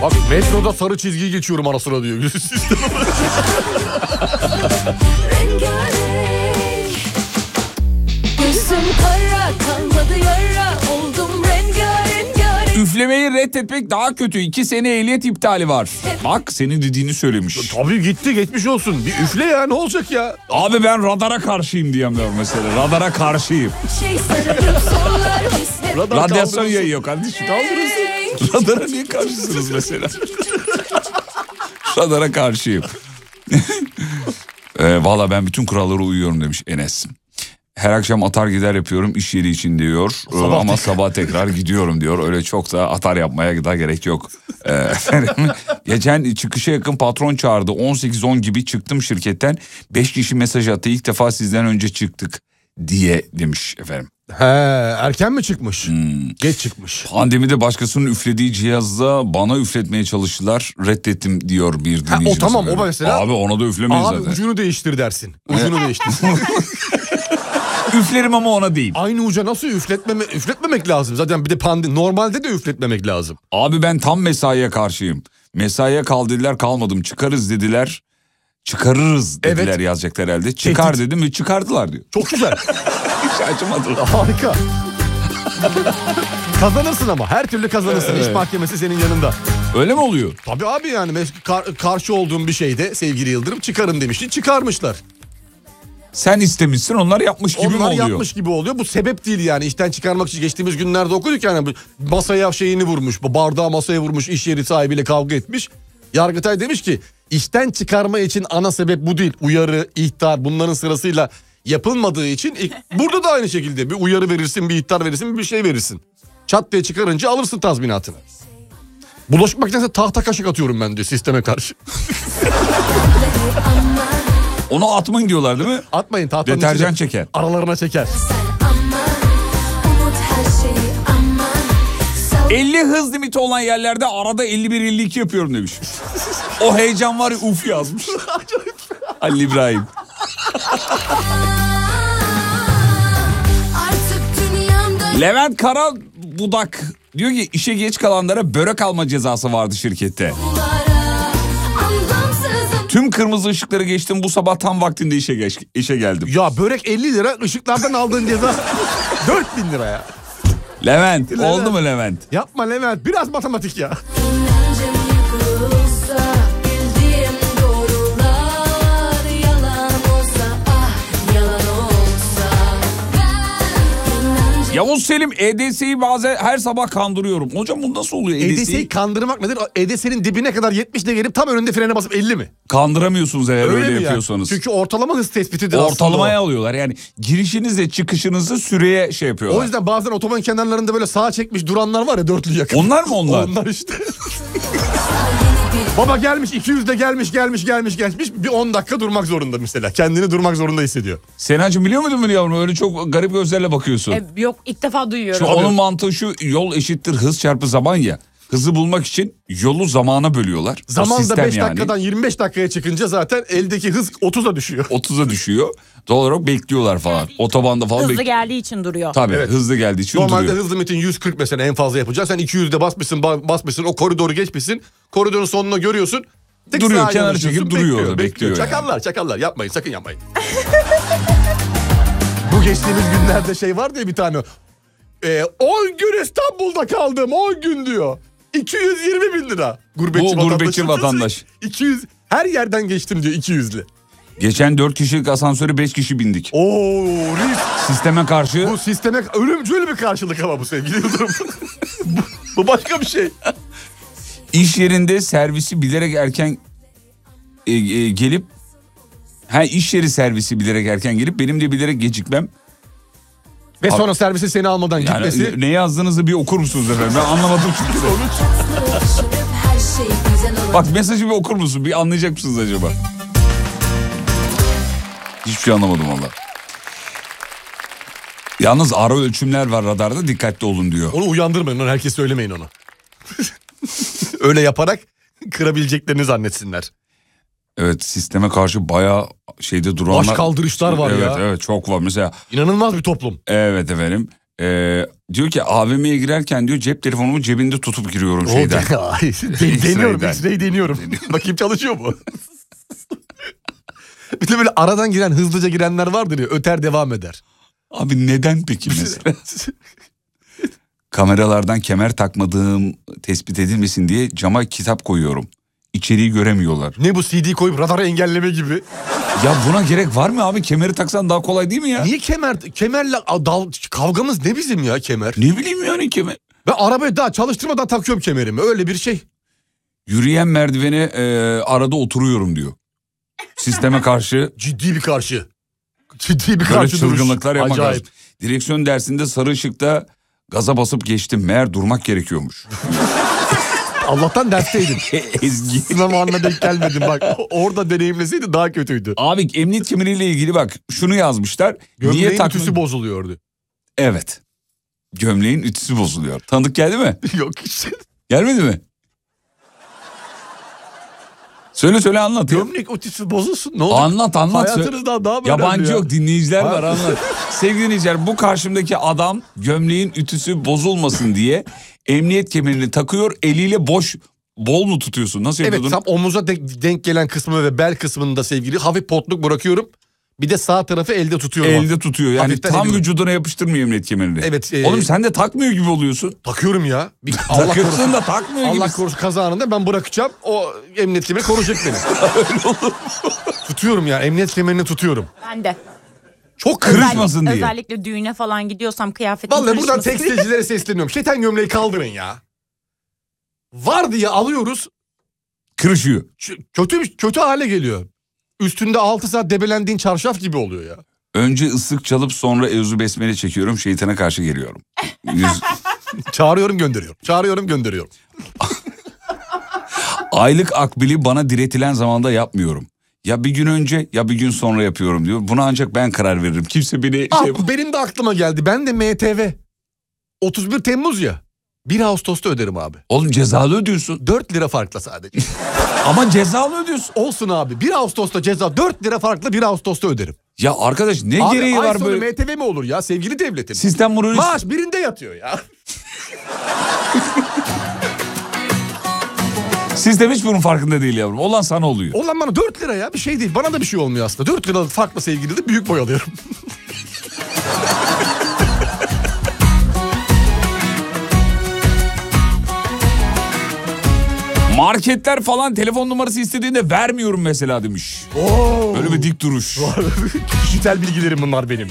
Bak metroda sarı çizgiyi geçiyorum ara sıra diyor. Üflemeyi reddetmek daha kötü. 2 sene ehliyet iptali var. Bak senin dediğini söylemiş. Tabii gitti, geçmiş olsun. Bir üfle ya, ne olacak ya? Abi ben radara karşıyım diyemiyorum mesela. Radara karşıyım. Radyasyon yayıyor kardeşim. Kaldırırsın. Radara niye karşısınız mesela? Radara karşıyım. Valla ben bütün kurallara uyuyorum demiş Enes. Her akşam atar gider yapıyorum iş yeri için diyor. Ama sabah tekrar gidiyorum diyor. Öyle çok da atar yapmaya da gerek yok. Geçen çıkışa yakın patron çağırdı. 18-10 gibi çıktım şirketten. 5 kişi mesaj attı. İlk defa sizden önce çıktık diye demiş efendim. He, erken mi çıkmış? Geç çıkmış. Pandemide başkasının üflediği cihazla bana üfletmeye çalıştılar. Reddettim diyor bir dinleyicimiz. O tamam, o mesela. Abi ona da üflemeyiz zaten. Abi ucunu değiştir dersin. Ucunu değiştir. Üflerim ama ona değil. Aynı uca nasıl üfletmemek lazım. Zaten bir de normalde de üfletmemek lazım. Abi ben tam mesaiye karşıyım. Mesaiye kal dediler, kalmadım. Çıkarız dediler. Çıkarırız dediler, evet. Yazacaklar herhalde. Çıkar dedim ve çıkardılar diyor. Çok güzel. Hiç acımadı. Harika. Kazanırsın ama her türlü kazanırsın. Evet. İş mahkemesi senin yanında. Öyle mi oluyor? Tabii abi, yani karşı olduğum bir şeyde sevgili Yıldırım çıkarın demiştin, çıkarmışlar. Sen istemişsin, onlar yapmış gibi mi oluyor? Onlar yapmış gibi oluyor. Bu sebep değil yani, işten çıkarmak için. Geçtiğimiz günlerde okuduk yani, masaya şeyini vurmuş, bu bardağı masaya vurmuş, iş yeri sahibiyle kavga etmiş. Yargıtay demiş ki işten çıkarma için ana sebep bu değil. Uyarı, ihtar, bunların sırasıyla yapılmadığı için burada da aynı şekilde bir uyarı verirsin, bir ihtar verirsin, bir şey verirsin. Çat diye çıkarınca alırsın tazminatını. Bulaşık makinesine tahta kaşık atıyorum ben diyor sisteme karşı. Onu atmayın diyorlar değil mi? Atmayın, tahtanın deterjan çeker. Aralarına çeker. 50 hız limiti olan yerlerde arada 51-52 yapıyorum demiş. O heyecan var ya, uf yazmış. Halil İbrahim. Levent Karabudak diyor ki işe geç kalanlara börek alma cezası vardı şirkette. Tüm kırmızı ışıkları geçtim, bu sabah tam vaktinde işe geldim. Ya börek 50 lira, ışıklardan aldığın ceza 4000 lira ya. Levent oldu mu Levent? Yapma Levent, biraz matematik ya. Yavuz Selim, EDS'yi bazen her sabah kandırıyorum. Hocam bu nasıl oluyor EDS'yi? EDS'yi kandırmak nedir? EDS'nin dibine kadar 70'de gelip tam önünde frene basıp 50 mi? Kandıramıyorsunuz eğer öyle yapıyorsanız. Çünkü ortalama hız tespitidir aslında. Ortalamaya alıyorlar yani, girişinizle çıkışınızı süreye şey yapıyorlar. O yüzden bazen otoban kenarlarında böyle sağa çekmiş duranlar var ya, dörtlü yakın. Onlar mı onlar? Onlar işte. Baba gelmiş 200'de gelmiş bir 10 dakika durmak zorunda mesela. Kendini durmak zorunda hissediyor. Senacığım biliyor muydun bunu yavrum? Öyle çok garip gözlerle bakıyorsun. Yok, ilk defa duyuyorum. Şu onun mantığı şu, yol eşittir hız çarpı zaman ya. Hızı bulmak için yolu zamana bölüyorlar. Zaman da 5 dakikadan 25 dakikaya çıkınca zaten eldeki hız 30'a düşüyor. 30'a düşüyor. Doğal olarak bekliyorlar falan. Otobanda falan hızlı geldiği için duruyor. Tabii evet. Hızlı geldiği için normalde duruyor. Normalde hız limitin 140 mesela en fazla yapacaksın. Sen 200'de basmışsın, o koridoru geçmişsin. Koridorun sonuna görüyorsun. Duruyor, kenara çekip duruyor. Bekliyor. Çakallar yapmayın, sakın yapmayın. Bu geçtiğimiz günlerde şey var diye bir tane. 10 gün İstanbul'da kaldım, 10 gün diyor. 220 bin lira. Gurbetçi vatandaş. 200, her yerden geçtim diyor 200'le. Geçen 4 kişilik asansöre 5 kişi bindik. Risk. Sisteme karşı. Bu sisteme ölümcül bir karşılık ama bu sevgili Yıldırım. bu başka bir şey. İş yerinde servisi bilerek erken gelip... iş yeri servisi bilerek erken gelip benim de bilerek gecikmem. Ve sonra servisi seni almadan gitmesi. Ne yazdığınızı bir okur musunuz efendim? Ben anlamadım çünkü. Bak mesajı bir okur musun? Bir anlayacak mısınız acaba? Hiçbir şey anlamadım valla. Yalnız ara ölçümler var radarda, dikkatli olun diyor. Onu uyandırmayın, onu herkes söylemeyin onu. Öyle yaparak kırabileceklerini zannetsinler. Evet, sisteme karşı bayağı şeyde duranlar. Baş kaldırışlar var ya. Evet çok var mesela. İnanılmaz bir toplum. Evet efendim. Diyor ki AVM'ye girerken diyor cep telefonumu cebinde tutup giriyorum şeyden. Deniyorum. X-ray deniyorum. Bakayım çalışıyor mu? Bir de böyle aradan giren, hızlıca girenler vardır ya, öter devam eder. Abi neden peki mesela? Kameralardan kemer takmadığım tespit edilmesin diye cama kitap koyuyorum. İçeriği göremiyorlar. Ne bu, CD koyup radarı engelleme gibi? Ya buna gerek var mı abi? Kemeri taksan daha kolay değil mi ya? Niye kemerle kavgamız ne bizim ya, kemer? Ne bileyim yani kemer. Ben arabayı daha çalıştırmadan takıyorum kemerimi, öyle bir şey. Yürüyen merdivene arada oturuyorum diyor. Sisteme karşı. Ciddi bir karşı. Ciddi bir Böyle karşı duruş. çılgınlıklar yapmak Acayip. lazım. Direksiyon dersinde sarı ışıkta gaza basıp geçtim. Meğer durmak gerekiyormuş. Allah'tan dersteydim. Ezgi. Sınav anına denk gelmedim bak. Orada deneyimleseydi daha kötüydü. Abi emniyet kemeriyle ilgili bak şunu yazmışlar. Gömleğin ütüsü bozuluyordu. Evet. Gömleğin ütüsü bozuluyor. Tanıdık geldi mi? Yok işte. Gelmedi mi? Söyle anlat. Gömlek ütüsü bozulsun ne olacak? Anlat. Hayatınızdan daha mı Yabancı önemli ya? yok, dinleyiciler var, anlat. Sevgili dinleyiciler, bu karşımdaki adam gömleğin ütüsü bozulmasın diye emniyet kemerini takıyor, eliyle bol mu tutuyorsun? Nasıl yapıyordun? Evet, tam omuza denk gelen kısmı ve bel kısmında sevgili hafif potluk bırakıyorum. Bir de sağ tarafı elde tutuyorum. Elde tutuyor yani, hafiften tam eliyorum. vücuduna yapıştırmıyor emniyet kemerini. Evet. Oğlum sen de takmıyor gibi oluyorsun. Takıyorum ya. Takıyorsun da takmıyor gibi. Allah korusun kazanında ben bırakacağım. O emniyet kemeri koruyacak beni. Öyle olur mu? Tutuyorum ya, emniyet kemerini tutuyorum. Ben de. Çok kırışmasın diye. Özellikle düğüne falan gidiyorsam kıyafetim Vallahi buradan kırışmasın diye. tekstilcilere sesleniyorum. Keten gömleği kaldırın ya. Var diye alıyoruz. Kırışıyor. Kötü hale geliyor. Üstünde 6 saat debelendiğin çarşaf gibi oluyor ya. Önce ıslık çalıp sonra Euzu Besmele çekiyorum, şeytana karşı geliyorum. Çağırıyorum gönderiyorum. Aylık akbili bana diretilen zamanda yapmıyorum. Ya bir gün önce ya bir gün sonra yapıyorum diyor. Buna ancak ben karar veririm. Kimse beni... Benim de aklıma geldi. Ben de MTV. 31 Temmuz ya. 1 Ağustos'ta öderim abi. Oğlum cezalı ödüyorsun. 4 lira farkla sadece. Ama cezalı ödüyorsun. Olsun abi. 1 Ağustos'ta ceza 4 lira farklı 1 Ağustos'ta öderim. Ya arkadaş ne abi, gereği var böyle? MTV mi olur ya sevgili devletim? Sistem bunu... Maaş birinde yatıyor ya. Sistem hiç bunun farkında değil yavrum. Olan sana oluyor. Olan bana 4 lira ya, bir şey değil. Bana da bir şey olmuyor aslında. 4 liralık farklı sevgili de büyük boy alıyorum. Marketler falan telefon numarası istediğinde vermiyorum mesela demiş. Oo. Böyle bir dik duruş. Kişisel bilgilerim bunlar benim.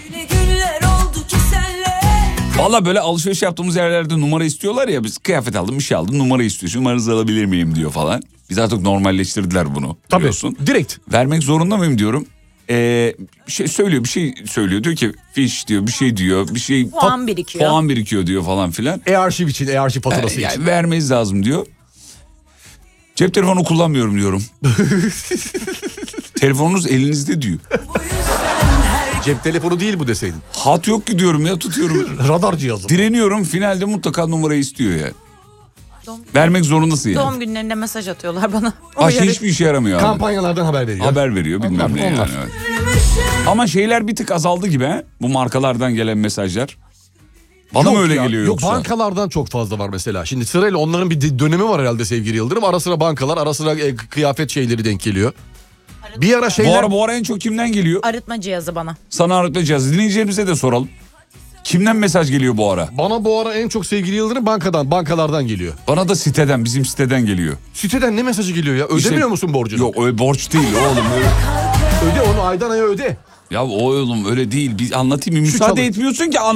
Valla böyle alışveriş yaptığımız yerlerde numara istiyorlar ya, biz kıyafet aldım, bir şey aldım, numara istiyorsun, numaranızı alabilir miyim diyor falan. Biz artık normalleştirdiler bunu. Tabii biliyorsun. direkt. Vermek zorunda mıyım diyorum. Bir şey söylüyor diyor ki fiş diyor, bir şey diyor, bir şey Puan birikiyor. Puan birikiyor diyor falan filan. E-arşiv için, e-arşiv faturası için. Yani vermeniz lazım diyor. Cep telefonu kullanmıyorum diyorum. Telefonunuz elinizde diyor. Cep telefonu değil bu deseydin. Hat yok ki diyorum ya, tutuyorum. Radar cihazı. Direniyorum, finalde mutlaka numarayı istiyor ya. Vermek zorundasın yani. Doğum günlerinde mesaj atıyorlar bana. Hiçbir işe yaramıyor abi. Kampanyalardan haber veriyor. Haber veriyor bilmem ne yani. Onlar. Evet. Ama şeyler bir tık azaldı gibi he. Bu markalardan gelen mesajlar. Bana Yok mı öyle ya, geliyor yok, yoksa? bankalardan çok fazla var mesela. Şimdi sırayla onların bir dönemi var herhalde sevgili Yıldırım. Ara sıra bankalar, ara sıra kıyafet şeyleri denk geliyor. Bir ara şeyler... Bu ara en çok kimden geliyor? Arıtma cihazı bana. Sana arıtma cihazı. Dinleyicilerimize de soralım. Kimden mesaj geliyor bu ara? Bana bu ara en çok sevgili Yıldırım bankalardan geliyor. Bana da siteden, bizim siteden geliyor. Siteden ne mesajı geliyor ya? Ödemiyor musun borcunu? Yok öyle borç değil oğlum. Öde onu, aydan aya öde. Ya oğlum öyle değil. Bir anlatayım. Müsaade çalın. etmiyorsun ki